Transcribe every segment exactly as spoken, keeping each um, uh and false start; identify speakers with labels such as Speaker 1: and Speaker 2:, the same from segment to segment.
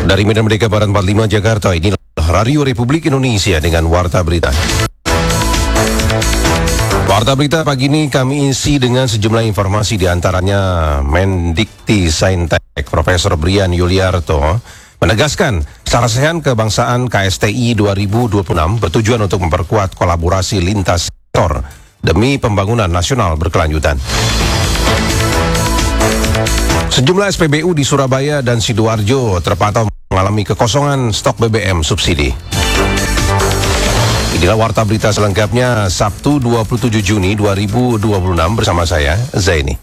Speaker 1: Dari Medan Merdeka Barat empat puluh lima Jakarta, inilah Radio Republik Indonesia dengan Warta Berita. Warta Berita pagi ini kami isi dengan sejumlah informasi, diantaranya Mendikti Saintek Profesor Brian Yuliarto menegaskan sarasehan kebangsaan K S T I dua ribu dua puluh enam bertujuan untuk memperkuat kolaborasi lintas sektor demi pembangunan nasional berkelanjutan. Sejumlah S P B U di Surabaya dan Sidoarjo terpantau mengalami kekosongan stok B B M subsidi. Inilah Warta Berita selengkapnya Sabtu dua puluh tujuh Juni dua ribu dua puluh enam bersama saya, Zaini.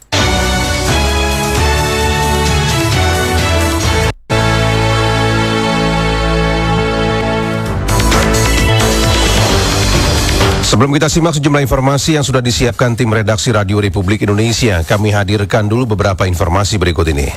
Speaker 1: Sebelum kita simak sejumlah informasi yang sudah disiapkan tim redaksi Radio Republik Indonesia, kami hadirkan dulu beberapa informasi berikut ini.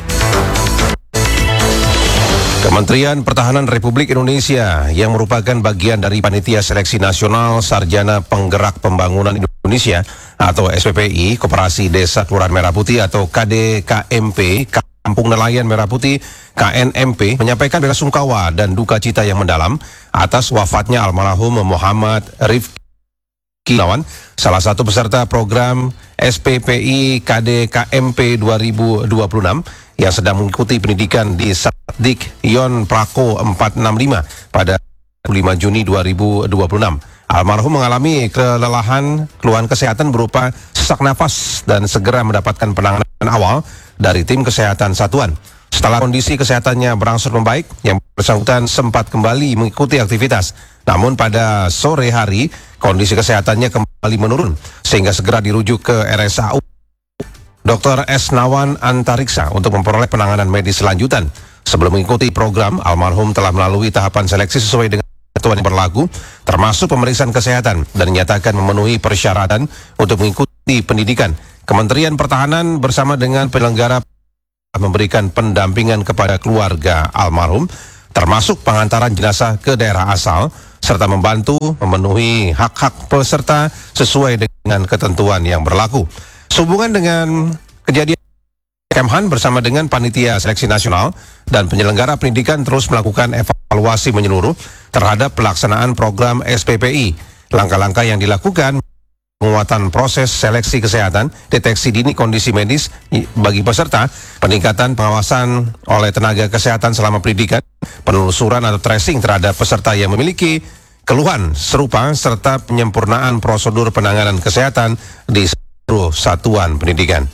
Speaker 1: Kementerian Pertahanan Republik Indonesia yang merupakan bagian dari Panitia Seleksi Nasional Sarjana Penggerak Pembangunan Indonesia atau S P P I, Koperasi Desa Kelurahan Merah Putih atau K D K M P, Kampung Nelayan Merah Putih K N M P, menyampaikan bela sungkawa dan duka cita yang mendalam atas wafatnya almarhum Muhammad Rifki Gunawan, salah satu peserta program S P P I K D K M P dua ribu dua puluh enam yang sedang mengikuti pendidikan di Satdik Yon Prako empat enam lima pada lima Juni dua ribu dua puluh enam. Almarhum mengalami kelelahan, keluhan kesehatan berupa sesak nafas dan segera mendapatkan penanganan awal dari tim kesehatan satuan. Setelah kondisi kesehatannya berangsur membaik, yang bersangkutan sempat kembali mengikuti aktivitas. Namun pada sore hari, kondisi kesehatannya kembali menurun, sehingga segera dirujuk ke R S A U Doktor S. Nawan Antariksa untuk memperoleh penanganan medis lanjutan. Sebelum mengikuti program, almarhum telah melalui tahapan seleksi sesuai dengan ketentuan yang berlaku, termasuk pemeriksaan kesehatan, dan dinyatakan memenuhi persyaratan untuk mengikuti pendidikan. Kementerian Pertahanan bersama dengan penyelenggara memberikan pendampingan kepada keluarga almarhum, termasuk pengantaran jenazah ke daerah asal, serta membantu memenuhi hak-hak peserta sesuai dengan ketentuan yang berlaku. Sehubungan dengan kejadian, Kemhan bersama dengan Panitia Seleksi Nasional dan penyelenggara pendidikan terus melakukan evaluasi menyeluruh terhadap pelaksanaan program S P P I. Langkah-langkah yang dilakukan: penguatan proses seleksi kesehatan, deteksi dini kondisi medis bagi peserta, peningkatan pengawasan oleh tenaga kesehatan selama pendidikan, penelusuran atau tracing terhadap peserta yang memiliki keluhan serupa, serta penyempurnaan prosedur penanganan kesehatan di seluruh satuan pendidikan.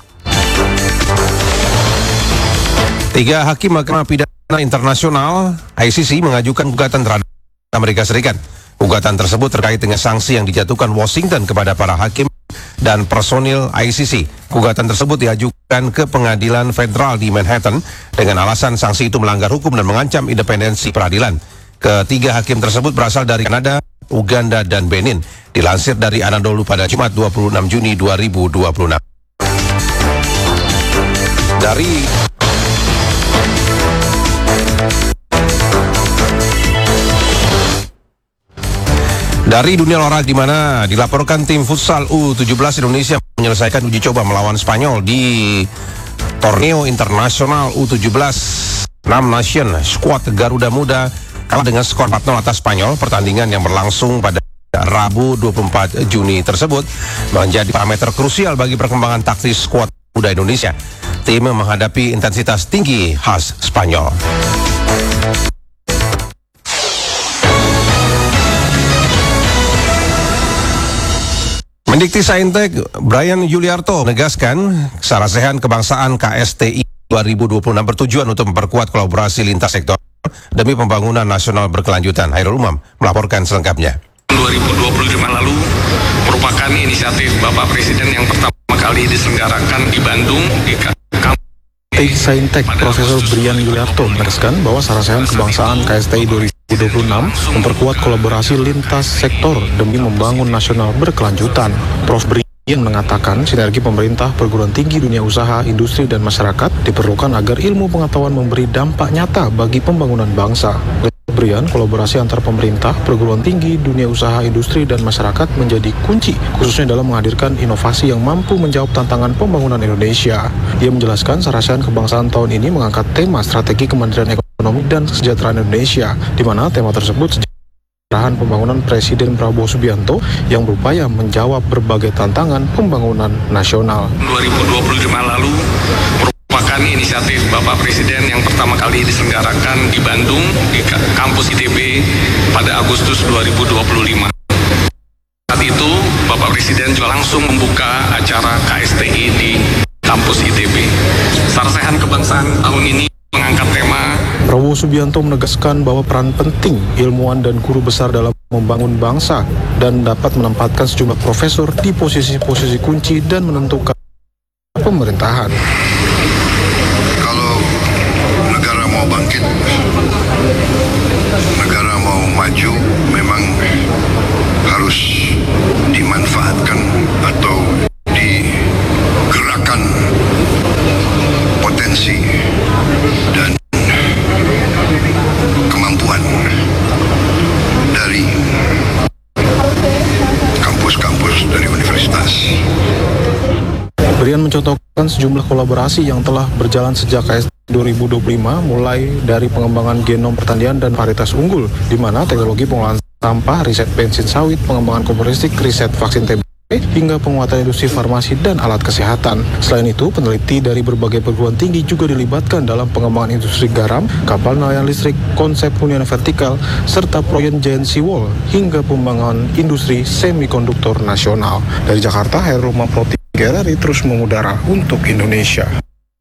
Speaker 1: Tiga hakim Mahkamah Pidana Internasional I C C mengajukan gugatan terhadap Amerika Serikat. Gugatan tersebut terkait dengan sanksi yang dijatuhkan Washington kepada para hakim dan personil I C C. Gugatan tersebut diajukan ke pengadilan federal di Manhattan dengan alasan sanksi itu melanggar hukum dan mengancam independensi peradilan. Ketiga hakim tersebut berasal dari Kanada, Uganda, dan Benin. Dilansir dari Anadolu pada Jumat dua puluh enam Juni dua ribu dua puluh enam. Dari Dari dunia olahraga, di mana dilaporkan tim futsal U tujuh belas Indonesia menyelesaikan uji coba melawan Spanyol di Torneo Internasional U tujuh belas enam Nation. Skuad Garuda Muda kalah dengan skor empat nol atas Spanyol. Pertandingan yang berlangsung pada Rabu dua puluh empat Juni tersebut menjadi parameter krusial bagi perkembangan taktis skuad muda Indonesia. Tim menghadapi intensitas tinggi khas Spanyol. Mendikti Saintek Brian Yuliarto menegaskan sarasehan kebangsaan K S T I dua ribu dua puluh enam bertujuan untuk memperkuat kolaborasi lintas sektor demi pembangunan nasional berkelanjutan. Hairul Umam melaporkan selengkapnya.
Speaker 2: dua ribu dua puluh lima lalu merupakan inisiatif Bapak Presiden yang pertama kali diselenggarakan di Bandung di
Speaker 3: Mendikti Saintek Profesor Brian Yuliarto menegaskan bahwa sarasehan kebangsaan K S T I dua ribu dua puluh enam memperkuat kolaborasi lintas sektor demi membangun nasional berkelanjutan. Profesor Brian mengatakan sinergi pemerintah, perguruan tinggi, dunia usaha, industri, dan masyarakat diperlukan agar ilmu pengetahuan memberi dampak nyata bagi pembangunan bangsa. Brian, kolaborasi antar pemerintah, perguruan tinggi, dunia usaha, industri, dan masyarakat menjadi kunci, khususnya dalam menghadirkan inovasi yang mampu menjawab tantangan pembangunan Indonesia. Dia menjelaskan sarasehan kebangsaan tahun ini mengangkat tema strategi Kementerian Ekonomi ekonomi dan kesejahteraan Indonesia, di mana tema tersebut sejarah pembangunan Presiden Prabowo Subianto yang berupaya menjawab berbagai tantangan pembangunan nasional.
Speaker 2: dua ribu dua puluh lima lalu merupakan inisiatif Bapak Presiden yang pertama kali diselenggarakan di Bandung di kampus I T B pada Agustus dua ribu dua puluh lima. Saat itu Bapak Presiden juga langsung membuka acara K S T I di kampus I T B. Sarsehan kebangsaan tahun ini mengangkat tema
Speaker 3: Prabowo Subianto menegaskan bahwa peran penting ilmuwan dan guru besar dalam membangun bangsa dan dapat menempatkan sejumlah profesor di posisi-posisi kunci dan menentukan pemerintahan.
Speaker 4: Kalau negara mau bangkit, negara mau maju, memang harus dimanfaatkan atau digerakkan potensi dan kemampuan dari kampus-kampus dari universitas.
Speaker 3: Brian mencontohkan sejumlah kolaborasi yang telah berjalan sejak K S T I dua ribu dua puluh lima, mulai dari pengembangan genom pertanian dan varietas unggul, di mana teknologi pengolahan sampah, riset bensin sawit, pengembangan komunistik, riset vaksin T B, hingga penguatan industri farmasi dan alat kesehatan. Selain itu, peneliti dari berbagai perguruan tinggi juga dilibatkan dalam pengembangan industri garam, kapal nelayan listrik, konsep hunian vertikal, serta proyek Giant Seawall, hingga pengembangan industri semikonduktor nasional. Dari Jakarta, Hairul Maproti R R I terus mengudara untuk Indonesia.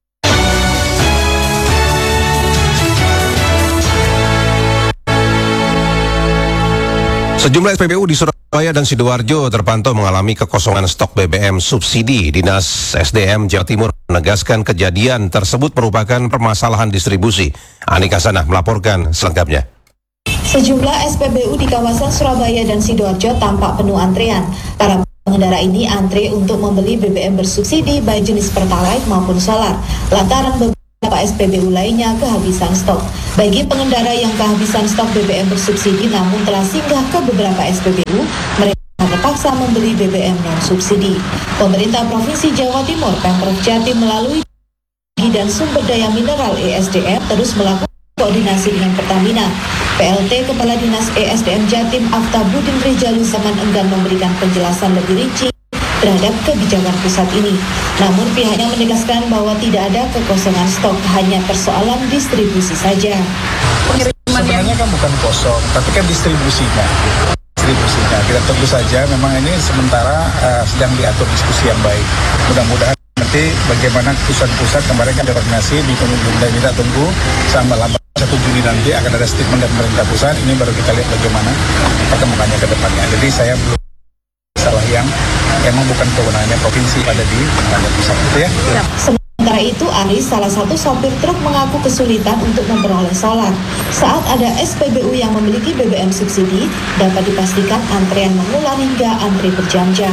Speaker 1: Sejumlah S P B U di Surabaya dan Sidoarjo terpantau mengalami kekosongan stok B B M subsidi. Dinas S D M Jawa Timur menegaskan kejadian tersebut merupakan permasalahan distribusi. Anika Sanah melaporkan selengkapnya.
Speaker 5: Sejumlah S P B U di kawasan Surabaya dan Sidoarjo tampak penuh antrean. Para pengendara ini antre untuk membeli B B M bersubsidi baik jenis Pertalite maupun solar, lantaran beberapa S P B U lainnya kehabisan stok. Bagi pengendara yang kehabisan stok B B M bersubsidi namun telah singgah ke beberapa S P B U, mereka terpaksa membeli B B M non-subsidi. Pemerintah Provinsi Jawa Timur, Pemprov Jatim melalui Energi dan Sumber Daya Mineral E S D M terus melakukan koordinasi dengan Pertamina. P L T Kepala Dinas E S D M Jatim Afta Budin Rijalu zaman enggan memberikan penjelasan lebih rinci terhadap kebijakan pusat ini. Namun pihaknya menegaskan bahwa tidak ada kekosongan stok, hanya persoalan distribusi saja.
Speaker 6: Sebenarnya kan bukan kosong, tapi kan distribusinya. Distribusinya. Kita tunggu saja, memang ini sementara uh, sedang diatur diskusi yang baik. Mudah-mudahan nanti bagaimana pusat-pusat kemarin kan ada koordinasi di pemerintah, kita tunggu sampai lambat satu Juni nanti akan ada statement dari pemerintah pusat. Ini baru kita lihat bagaimana perkembangannya ke depannya. Jadi saya belum salah yang emang bukan kewenangannya provinsi, pada di pemerintah pusat itu ya.
Speaker 5: Sementara itu, Aris, salah satu sopir truk, mengaku kesulitan untuk memperoleh solar. Saat ada S P B U yang memiliki B B M subsidi, dapat dipastikan antrean mengular hingga antri berjam-jam.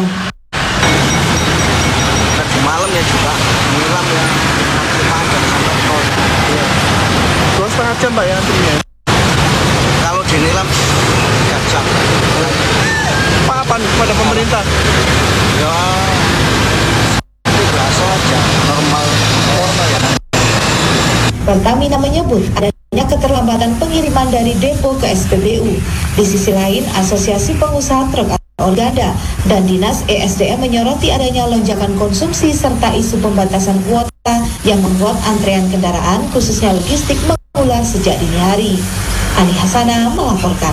Speaker 7: Di malam ya juga, malam ya, pagi sampai sore.
Speaker 3: Dua setengah jam Pak ya antrinya?
Speaker 7: Kalau dinilam tiga jam.
Speaker 3: Pak, apa pada pemerintah?
Speaker 7: Ya, biasa aja, normal, normal ya.
Speaker 5: Pertamina menyebut adanya keterlambatan pengiriman dari depo ke S P B U. Di sisi lain, Asosiasi Pengusaha Truk Organda dan Dinas E S D M menyoroti adanya lonjakan konsumsi serta isu pembatasan kuota yang membuat antrean kendaraan khususnya logistik mengular sejak dini hari. Ani Hasanah melaporkan.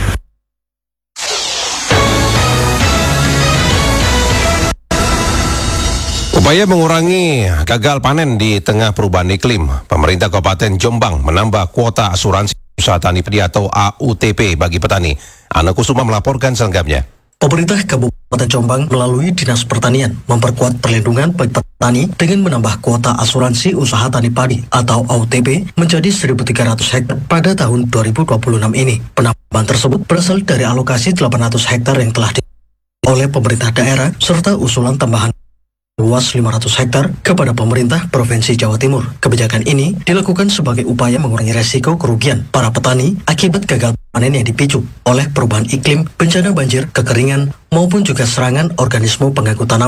Speaker 1: Upaya mengurangi gagal panen di tengah perubahan iklim, pemerintah Kabupaten Jombang menambah kuota asuransi usaha tani padi atau A U T P bagi petani. Ana Kusuma melaporkan selengkapnya.
Speaker 8: Pemerintah Kabupaten Jombang melalui Dinas Pertanian memperkuat perlindungan bagi petani dengan menambah kuota asuransi usaha tani padi atau A U T P menjadi seribu tiga ratus hektar pada tahun dua ribu dua puluh enam ini. Penambahan tersebut berasal dari alokasi delapan ratus hektar yang telah diberikan oleh pemerintah daerah serta usulan tambahan luas lima ratus hektar kepada pemerintah Provinsi Jawa Timur. Kebijakan ini dilakukan sebagai upaya mengurangi resiko kerugian para petani akibat gagal panen yang dipicu oleh perubahan iklim, bencana banjir, kekeringan, maupun juga serangan organisme pengganggu tanaman.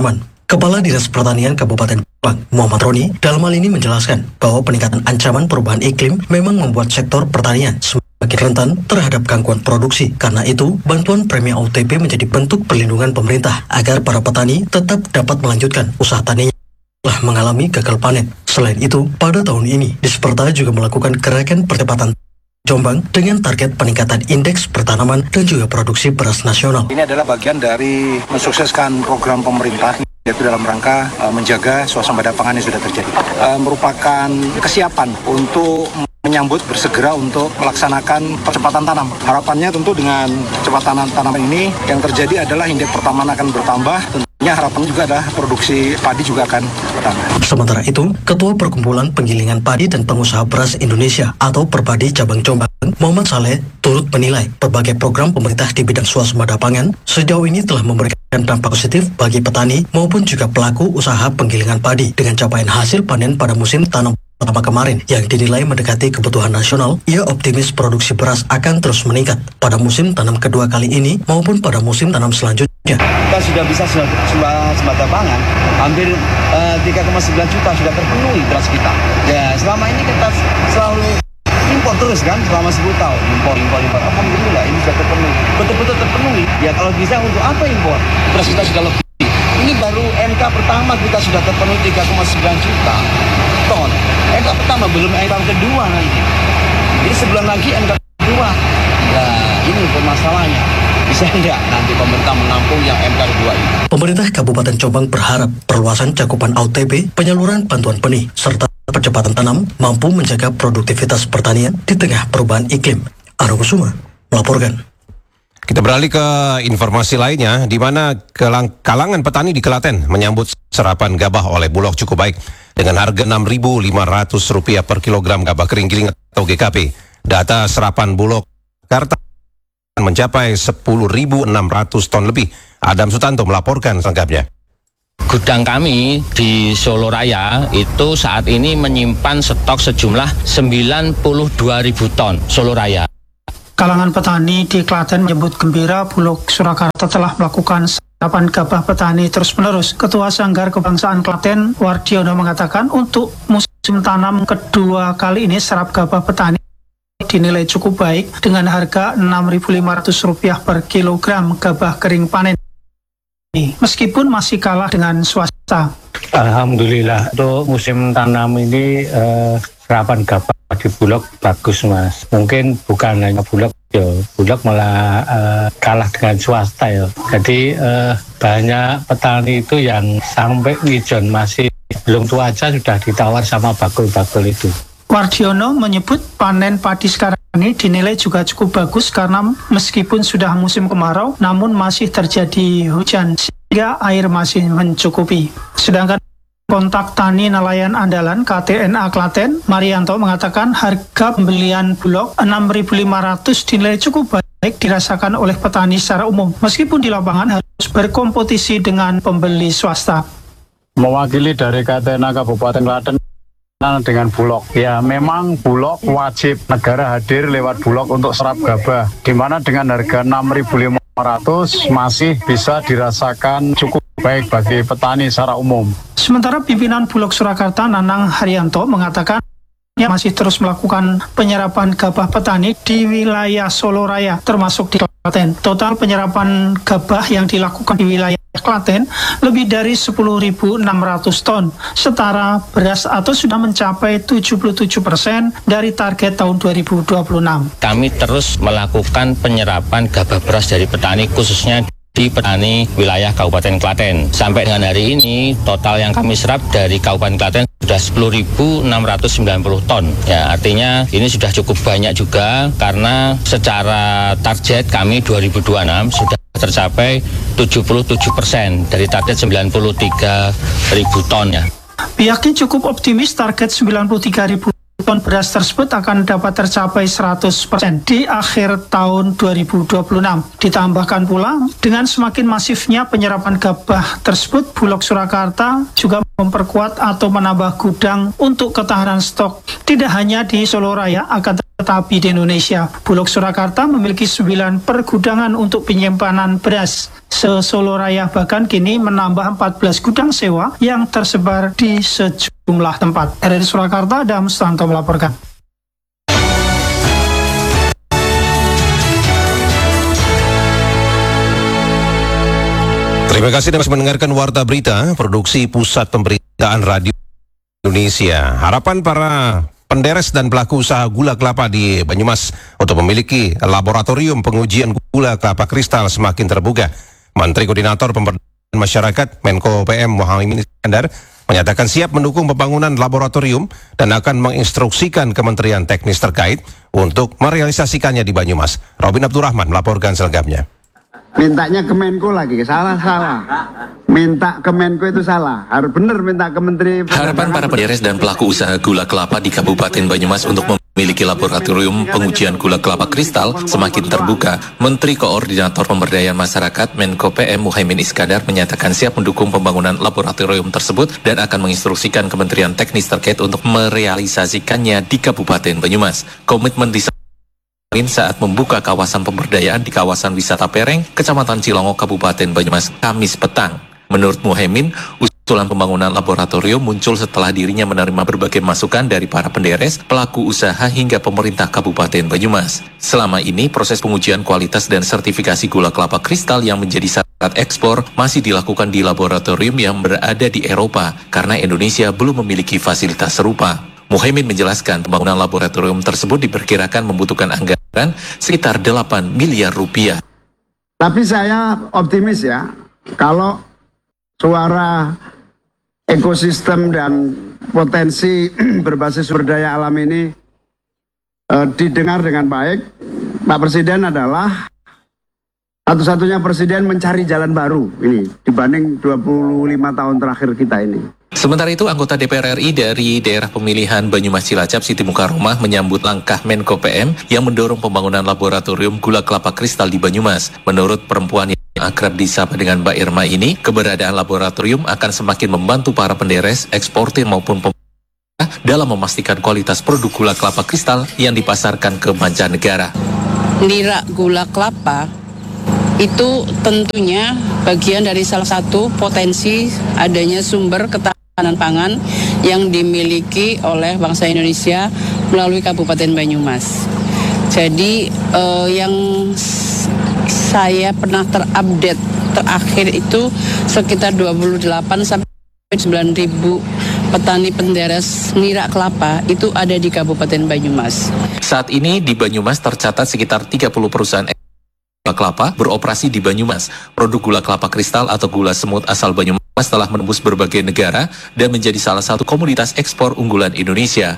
Speaker 8: Kepala Dinas Pertanian Kabupaten Jombang, Muhammad Roni, dalam hal ini menjelaskan bahwa peningkatan ancaman perubahan iklim memang membuat sektor pertanian semakin rentan terhadap gangguan produksi. Karena itu, bantuan premi O T P menjadi bentuk perlindungan pemerintah agar para petani tetap dapat melanjutkan usaha taninya telah mengalami gagal panen. Selain itu, pada tahun ini, Disperta juga melakukan gerakan percepatan Jombang dengan target peningkatan indeks pertanaman dan juga produksi beras nasional.
Speaker 6: Ini adalah bagian dari mensukseskan program pemerintah, yaitu dalam rangka uh, menjaga suasana pangan yang sudah terjadi. Uh, merupakan kesiapan untuk menyambut bersegera untuk melaksanakan percepatan tanam. Harapannya tentu dengan percepatan tanam ini yang terjadi adalah indeks pertanaman akan bertambah. Tentunya harapannya juga adalah produksi padi juga akan bertambah.
Speaker 8: Sementara itu, Ketua Perkumpulan Penggilingan Padi dan Pengusaha Beras Indonesia atau Perpadi Cabang Jombang, Muhammad Saleh, turut menilai berbagai program pemerintah di bidang swasembada pangan sejauh ini telah memberikan dampak positif bagi petani maupun juga pelaku usaha penggilingan padi dengan capaian hasil panen pada musim tanam pertama kemarin yang dinilai mendekati kebutuhan nasional. Ia optimis produksi beras akan terus meningkat pada musim tanam kedua kali ini maupun pada musim tanam selanjutnya.
Speaker 7: Kita sudah bisa swasembada pangan, hampir uh, tiga koma sembilan juta sudah terpenuhi beras kita. Ya, selama ini kita selalu impor terus kan, selama sepuluh tahun impor, impor, impor. Alhamdulillah ini sudah terpenuhi, betul-betul terpenuhi. Ya kalau bisa untuk apa impor? Beras kita sudah lebih. Ini baru M K pertama kita sudah terpenuhi tiga koma sembilan juta ton. M K pertama, belum M K kedua nanti. Jadi sebulan lagi M K kedua. Nah, ini permasalahannya. Bisa enggak nanti pemerintah menampung yang M K kedua ini?
Speaker 8: Pemerintah Kabupaten Jombang berharap perluasan cakupan O T P, penyaluran bantuan benih, serta percepatan tanam mampu menjaga produktivitas pertanian di tengah perubahan iklim. Argo Kusuma melaporkan.
Speaker 1: Kita beralih ke informasi lainnya, di mana kalangan petani di Klaten menyambut serapan gabah oleh Bulog cukup baik dengan harga enam ribu lima ratus rupiah per kilogram gabah kering giling atau G K P. Data serapan Bulog Jakarta mencapai sepuluh ribu enam ratus ton lebih. Adam Sutanto melaporkan selengkapnya.
Speaker 9: Gudang kami di Solo Raya itu saat ini menyimpan stok sejumlah sembilan puluh dua ribu ton Solo Raya.
Speaker 10: Kalangan petani di Klaten menyebut gembira Bulog Surakarta telah melakukan serapan gabah petani terus-menerus. Ketua Sanggar Kebangsaan Klaten, Wardiono, mengatakan untuk musim tanam kedua kali ini serap gabah petani dinilai cukup baik dengan harga enam ribu lima ratus rupiah per kilogram gabah kering panen. Meskipun masih kalah dengan swasta.
Speaker 11: Alhamdulillah untuk musim tanam ini eh, serapan gabah di Bulog bagus, Mas. Mungkin bukan hanya Bulog, ya Bulog malah uh, kalah dengan swasta ya. Jadi uh, banyak petani itu yang sampai ngijon masih belum cuaca sudah ditawar sama bakul-bakul itu.
Speaker 10: Wardiono menyebut panen padi sekarang ini dinilai juga cukup bagus karena meskipun sudah musim kemarau namun masih terjadi hujan sehingga air masih mencukupi. Sedangkan kontak tani nelayan andalan K T N A Klaten, Marianto, mengatakan harga pembelian Bulog enam ribu lima ratus dinilai cukup baik dirasakan oleh petani secara umum, meskipun di lapangan harus berkompetisi dengan pembeli swasta.
Speaker 12: Mewakili dari K T N A Kabupaten Klaten dengan Bulog, ya memang Bulog wajib negara hadir lewat Bulog untuk serap gabah, di mana dengan harga enam ribu lima ratus masih bisa dirasakan cukup baik bagi petani secara umum.
Speaker 10: Sementara pimpinan Bulog Surakarta, Nanang Haryanto, mengatakan masih terus melakukan penyerapan gabah petani di wilayah Solo Raya, termasuk di Klaten. Total penyerapan gabah yang dilakukan di wilayah Klaten lebih dari sepuluh ribu enam ratus ton, setara beras atau sudah mencapai tujuh puluh tujuh persen dari target tahun dua ribu dua puluh enam.
Speaker 9: Kami terus melakukan penyerapan gabah beras dari petani, khususnya di petani wilayah Kabupaten Klaten. Sampai dengan hari ini, total yang kami serap dari Kabupaten Klaten sudah sepuluh ribu enam ratus sembilan puluh ton. Ya, artinya ini sudah cukup banyak juga karena secara target kami dua ribu dua puluh enam sudah tercapai tujuh puluh tujuh persen dari target sembilan puluh tiga ribu ton ya.
Speaker 10: Pihaknya cukup optimis target sembilan puluh tiga ribu ton beras tersebut akan dapat tercapai seratus persen di akhir tahun dua ribu dua puluh enam. Ditambahkan pula, dengan semakin masifnya penyerapan gabah tersebut, Bulog Surakarta juga memperkuat atau menambah gudang untuk ketahanan stok. Tidak hanya di Solo Raya, akan api di Indonesia. Bulog Surakarta memiliki sembilan pergudangan untuk penyimpanan beras. Se-Solo Raya bahkan kini menambah empat belas gudang sewa yang tersebar di sejumlah tempat. R R Surakarta, Adam Sutanto melaporkan.
Speaker 1: Terima kasih Anda masih mendengarkan Warta Berita, produksi Pusat Pemberitaan Radio Indonesia. Harapan para penderes dan pelaku usaha gula kelapa di Banyumas untuk memiliki laboratorium pengujian gula kelapa kristal semakin terbuka. Menteri Koordinator Pemberdayaan Masyarakat Menko P M Muhaimin Iskandar menyatakan siap mendukung pembangunan laboratorium dan akan menginstruksikan Kementerian Teknis terkait untuk merealisasikannya di Banyumas. Robin Abdurrahman melaporkan selengkapnya.
Speaker 13: Mintanya ke Menko lagi, salah-salah. Minta ke Menko itu salah, harus benar minta ke Menteri.
Speaker 14: Harapan para penderes dan pelaku usaha gula kelapa di Kabupaten Banyumas untuk memiliki laboratorium pengujian gula kelapa kristal semakin terbuka. Menteri Koordinator Pemberdayaan Masyarakat Menko P M Muhaimin Iskandar menyatakan siap mendukung pembangunan laboratorium tersebut dan akan menginstruksikan Kementerian Teknis terkait untuk merealisasikannya di Kabupaten Banyumas. Komitmen di saat membuka kawasan pemberdayaan di kawasan wisata Pereng, Kecamatan Cilongok, Kabupaten Banyumas, Kamis petang. Menurut Muhaimin, usulan pembangunan laboratorium muncul setelah dirinya menerima berbagai masukan dari para penderes, pelaku usaha hingga pemerintah Kabupaten Banyumas. Selama ini, proses pengujian kualitas dan sertifikasi gula kelapa kristal yang menjadi syarat ekspor masih dilakukan di laboratorium yang berada di Eropa karena Indonesia belum memiliki fasilitas serupa. Muhaimin menjelaskan pembangunan laboratorium tersebut diperkirakan membutuhkan anggaran sekitar delapan miliar rupiah.
Speaker 13: Tapi saya optimis ya, kalau suara ekosistem dan potensi berbasis sumber daya alam ini eh, didengar dengan baik, Pak Presiden adalah satu-satunya presiden mencari jalan baru ini dibanding dua puluh lima tahun terakhir kita ini.
Speaker 14: Sementara itu, anggota D P R R I dari daerah pemilihan Banyumas Cilacap Siti Mukaromah menyambut langkah Menko P M yang mendorong pembangunan laboratorium gula kelapa kristal di Banyumas. Menurut perempuan yang akrab disapa dengan Mbak Irma ini, keberadaan laboratorium akan semakin membantu para penderes, eksportir maupun pemerintah dalam memastikan kualitas produk gula kelapa kristal yang dipasarkan ke mancanegara.
Speaker 15: Nira gula kelapa itu tentunya bagian dari salah satu potensi adanya sumber ketahanan pangan yang dimiliki oleh bangsa Indonesia melalui Kabupaten Banyumas. Jadi eh, yang saya pernah terupdate terakhir itu sekitar dua puluh delapan sampai sembilan ribu petani penderes nira kelapa itu ada di Kabupaten Banyumas.
Speaker 14: Saat ini di Banyumas tercatat sekitar tiga puluh perusahaan gula kelapa beroperasi di Banyumas. Produk gula kelapa kristal atau gula semut asal Banyumas telah menembus berbagai negara dan menjadi salah satu komoditas ekspor unggulan Indonesia.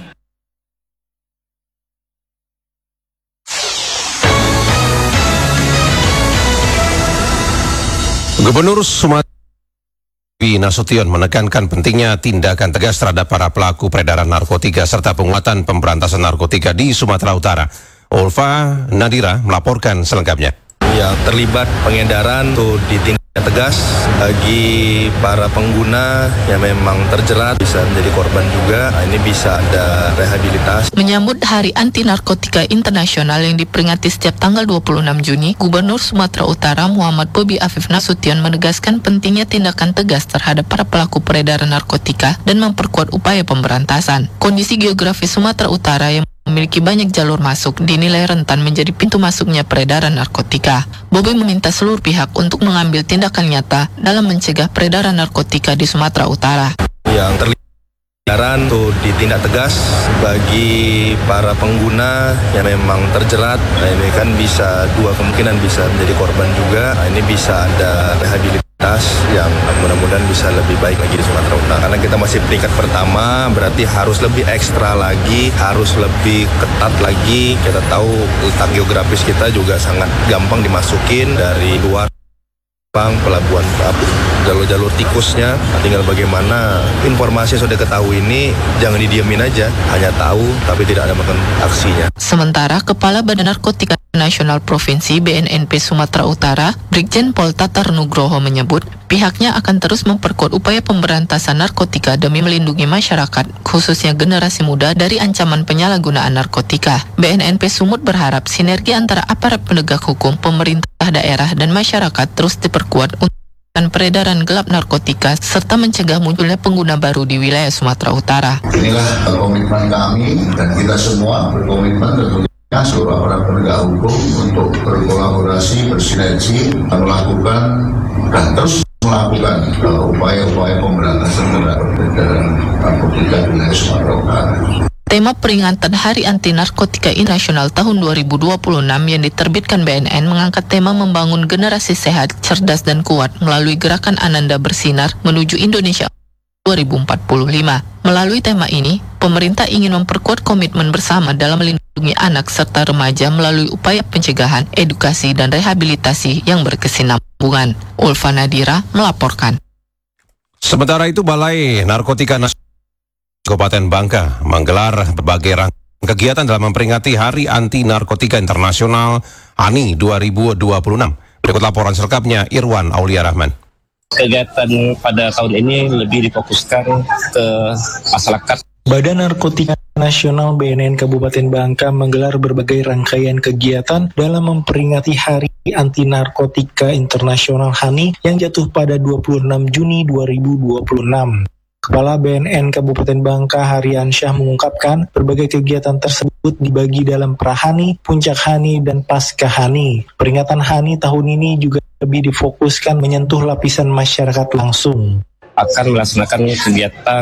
Speaker 1: Gubernur Sumatera Nasution menekankan pentingnya tindakan tegas terhadap para pelaku peredaran narkotika serta penguatan pemberantasan narkotika di Sumatera Utara. Ulfa Nadira melaporkan selengkapnya.
Speaker 16: Yang terlibat pengedaran itu ditindak tegas bagi para pengguna yang memang terjerat bisa menjadi korban juga. Nah, ini bisa ada rehabilitasi.
Speaker 17: Menyambut Hari Anti Narkotika Internasional yang diperingati setiap tanggal dua puluh enam Juni, Gubernur Sumatera Utara Muhammad Bobi Afif Nasution menegaskan pentingnya tindakan tegas terhadap para pelaku peredaran narkotika dan memperkuat upaya pemberantasan. Kondisi geografis Sumatera Utara yang memiliki banyak jalur masuk dinilai rentan menjadi pintu masuknya peredaran narkotika. Bobi meminta seluruh pihak untuk mengambil tindakan nyata dalam mencegah peredaran narkotika di Sumatera Utara.
Speaker 16: Yang terlibat pengedaran itu ditindak tegas bagi para pengguna yang memang terjerat. Nah, ini kan bisa dua kemungkinan, bisa menjadi korban juga. Nah, ini bisa ada rehabilitasi yang mudah-mudahan bisa lebih baik lagi di Sumatera Utara. Karena kita masih peringkat pertama, berarti harus lebih ekstra lagi, harus lebih ketat lagi. Kita tahu letak geografis kita juga sangat gampang dimasukin dari luar pelabuhan, jalur-jalur tikusnya, tinggal bagaimana informasi yang sudah ketahui ini jangan didiemin aja, hanya tahu tapi tidak ada makan aksinya.
Speaker 17: Sementara Kepala Badan Narkotika Nasional Provinsi B N N P Sumatera Utara, Brigjen Pol Tatar Nugroho menyebut pihaknya akan terus memperkuat upaya pemberantasan narkotika demi melindungi masyarakat, khususnya generasi muda dari ancaman penyalahgunaan narkotika. B N N P Sumut berharap sinergi antara aparat penegak hukum, pemerintah daerah, dan masyarakat terus diperkuat untuk peredaran gelap narkotika serta mencegah munculnya pengguna baru di wilayah Sumatera Utara.
Speaker 18: Inilah komitmen kami dan kita semua berkomitmen tentunya seluruh aparat penegak hukum untuk berkolaborasi, bersinergi, melakukan dan terus melakukan uh, upaya-upaya pemberantasan terhadap peredaran narkotika di wilayah Sumatera Utara.
Speaker 17: Tema peringatan Hari Anti Narkotika Internasional tahun dua ribu dua puluh enam yang diterbitkan B N N mengangkat tema membangun generasi sehat, cerdas, dan kuat melalui gerakan Ananda Bersinar menuju Indonesia dua ribu empat puluh lima. Melalui tema ini, pemerintah ingin memperkuat komitmen bersama dalam melindungi anak serta remaja melalui upaya pencegahan, edukasi, dan rehabilitasi yang berkesinambungan. Ulfa Nadira melaporkan.
Speaker 1: Sementara itu, Balai Narkotika Nasional Kabupaten Bangka menggelar berbagai rangkaian kegiatan dalam memperingati Hari Anti Narkotika Internasional A N I dua ribu dua puluh enam. Berikut laporan selengkapnya Irwan Aulia Rahman.
Speaker 19: Kegiatan pada tahun ini lebih difokuskan ke masyarakat.
Speaker 3: Badan Narkotika Nasional B N N Kabupaten Bangka menggelar berbagai rangkaian kegiatan dalam memperingati Hari Anti Narkotika Internasional A N I yang jatuh pada dua puluh enam Juni dua ribu dua puluh enam. Kepala B N N Kabupaten Bangka Haryansyah mengungkapkan berbagai kegiatan tersebut dibagi dalam Prahani, Puncak Hani, dan Pasca Hani. Peringatan Hani tahun ini juga lebih difokuskan menyentuh lapisan masyarakat langsung.
Speaker 19: Akan melaksanakan kegiatan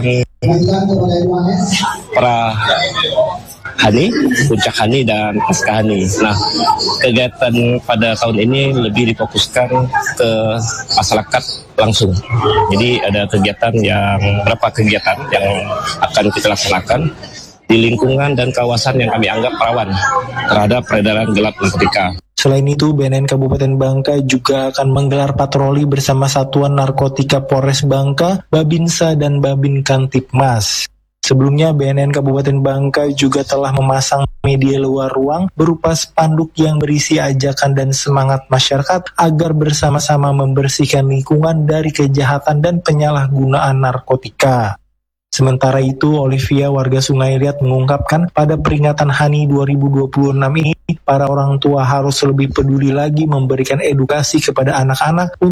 Speaker 19: pra Hani, Puncak Hani, dan Pasca Hani. Nah, kegiatan pada tahun ini lebih difokuskan ke masyarakat langsung. Jadi ada kegiatan yang, berapa kegiatan yang akan kita laksanakan di lingkungan dan kawasan yang kami anggap rawan terhadap peredaran gelap narkotika.
Speaker 3: Selain itu, B N N Kabupaten Bangka juga akan menggelar patroli bersama Satuan Narkotika Polres Bangka, Babinsa, dan Babin Kantipmas. Sebelumnya, B N N Kabupaten Bangka juga telah memasang media luar ruang berupa spanduk yang berisi ajakan dan semangat masyarakat agar bersama-sama membersihkan lingkungan dari kejahatan dan penyalahgunaan narkotika. Sementara itu, Olivia, warga Sungai Liat, mengungkapkan pada peringatan H A N I dua ribu dua puluh enam ini, para orang tua harus lebih peduli lagi memberikan edukasi kepada anak-anak